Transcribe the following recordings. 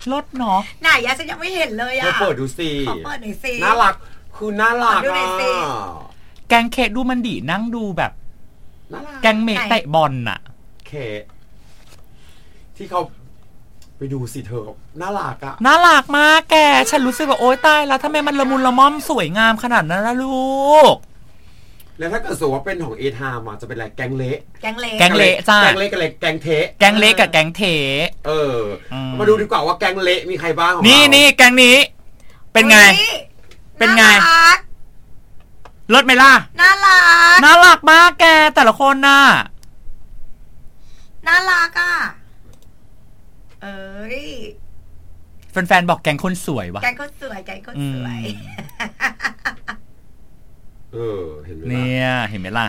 รถเนาะไหนอะฉันยังไม่เห็นเลยอะเปิดดูสิขอเปิดหน่อยสิน่ารักคือน่ารักอ่ะแกงเคดูมันดีนั่งดูแบบแกงเมกเตะบอลน่ะเคที่เขาไปดูสิเธอน่ารักอะน่ารักมากแกฉันรู้สึกว่าโอ๊ยตายแล้วทำไมมันละมุนละม่อมสวยงามขนาดนั้นล่ะลูกแล้วถ้าเกิดสมมติว่าเป็นของเอทามจะเป็นอะไรแกงเละจ้าแกงเละกับแกงเทแกงเละกับแกงเทมาดูดีกว่าว่าแกงเละมีใครบ้างของเรานี่แกงนี้เป็นไงรสไหมล่ะน่ารักมากแกแต่ละคนน่ะน่ารักอ่ะแฟนๆบอกแกงคนสวยวะแกงคนสวยเห็นไหมเนี่ยเห็นไหมล่ะ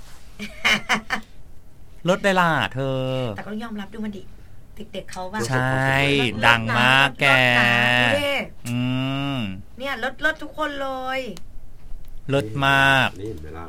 รสได้ล่ะเธอแต่ก็ยอมรับดูมันดิเด็กๆเขาว่าใช่ดังมากแกเนี่ยรสทุกคนเลยรสมากนี่เห็นไหมล่ะ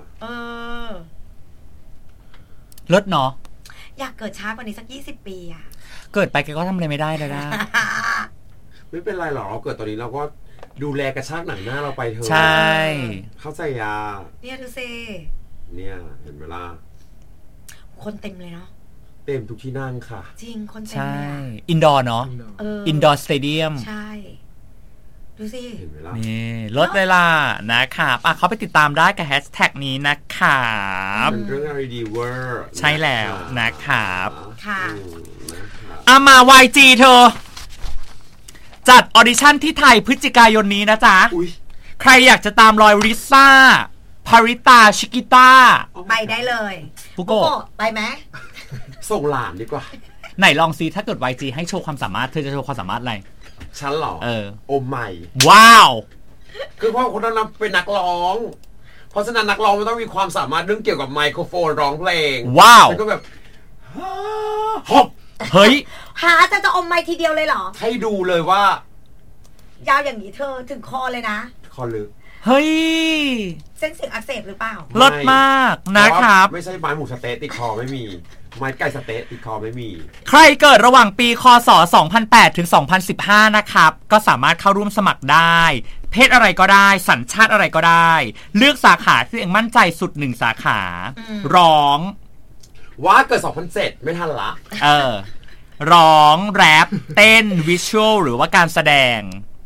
รสเนาะอยากเกิดช้ากว่านี้สัก20 ปีอ่ะเกิดไปแกก็ทำอะไรไม่ได้เลยนะไม่เป็นไรหรอกเราเกิดตอนนี้เราก็ดูแลกระชากหนังหน้าเราไปเถอะใช่เข้าใจยาเนี่ยดูสิเนี่ยเห็นไหมล่ะคนเต็มเลยเนาะเต็มทุกที่นั่งค่ะจริงคนเต็มเลยใช่อินดอร์เนาะอินดอร์สเตเดียมใช่ดูสิเห็นไหมล่ะนี่ลดเลยล่ะนะครับเขาไปติดตามได้กับแฮชแท็กนี้นะครับเป็นเรื่องอะไรดีเวอร์ใช่แล้วนะครับค่ะมา YG เธอจัดออดิชั่นที่ไทยพฤศจิกายนนี้นะจ๊ะใครอยากจะตามรอยริซ่าพาริตาชิกิต้าไปได้เลยปุโกะไปไหมส่งหลานดีกว่าไหนลองซิถ้าเกิด YG ให้โชว์ความสามารถเธอจะโชว์ความสามารถอะไรฉันหรออมใหม่ว้าวคือเพราะคนนั้นเป็นนักร้องเพราะฉะนั้นนักร้องมันต้องมีความสามารถเรื่องเกี่ยวกับไมโครโฟนร้องเพลงว้าวมันก็แบบฮบเฮ้ยจะอมไม้ทีเดียวเลยเหรอให้ดูเลยว่ายาวอย่างนี้เธอถึงคอเลยนะคอลึกเฮ้ยเส้นเสียงอักเสบหรือเปล่าลดมากนะครับไม่ใช่ไม้หมูสเต๊ะติดคอไม่มีไม้ไก่สเต๊ะติดคอไม่มีใครเกิดระหว่างปีคศ2008ถึง2015นะครับก็สามารถเข้าร่วมสมัครได้เพศอะไรก็ได้สัญชาติอะไรก็ได้เลือกสาขาที่ตัวเองมั่นใจสุด1สาขาร้องว่าเกิด2007ไม่ทันละร้องแรปเต้นวิชวลหรือว่าการแสดง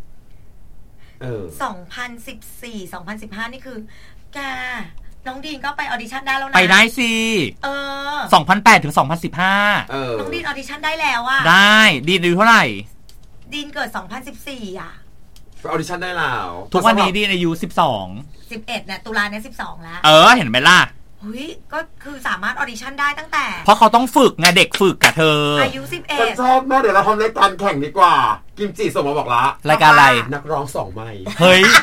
2014 2015นี่คือแกน้องดีนก็ไปออดิชั่นได้แล้วนะไปได้สิ2008ถึง2015 น้องดีนออดิชั่นได้แล้วอะได้ดีนอายุเท่าไหร่ดีนเกิด2014อะไปออดิชั่นได้แล้วทุกวันนี้ดีนอายุ 11เนี่ยตุลาเนี่ย12แล้วเห็นไหมล่ะเฮ้ยก็คือสามารถออดิชั่นได้ตั้งแต่เพราะเขาต้องฝึกไงเด็กฝึกกับเธออายุ11 ฉันชอบมากเดี๋ยวเราทำรายการแข่งดีกว่ากิมจิส่งมาบอกละรายการอะไรนักร้อง2ไมค์เฮ้ย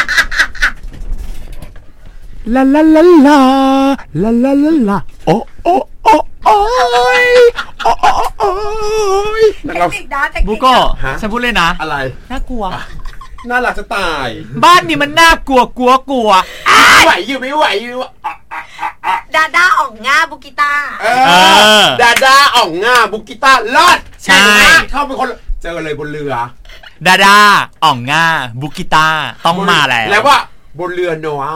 ลาลาลาลาลาลาลาลาโอ้โอ้โอ้โอ้ยโอ้โอ้โอ้ยเทคนิคนะบุโก้ฉันพูดเลยนะอะไรน่ากลัวน่ารักจะตายบ้านนี้มันน่ากลัวกลัวไม่ไหวอยู่ไม่ไหวอยู่ดาด้าอ่องง่าบุกิต้าดาด้าอ่องง่าบุกิต้ารอดใช่เข้าเป็นคนเจอเลยบนเรือดาด้าอ่องง่าบุกิต้าต้องมาแล้วว่าบนเรือโนอา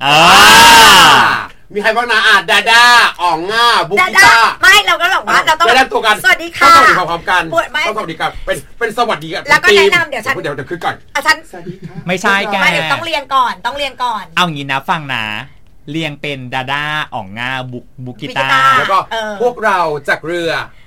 มีใครบ้างนะดาด้าอ่องง่าบุกิต้าไม่เราก็บอกว่าเราต้องแนะนำตัวกันสวัสดีค่ะต้องสวัสดีพร้อมกันต้องสวัสดีกันเป็นสวัสดีกันแล้วก็แนะนำเดี๋ยวขึ้นก่อนฉันไม่ใช่แกเดี๋ยวต้องเรียนก่อนเอางี้นะฟังนะเรียงเป็นดาด้าอ่องง่าบุกิต้าแล้วก็พวกเราจากเรือ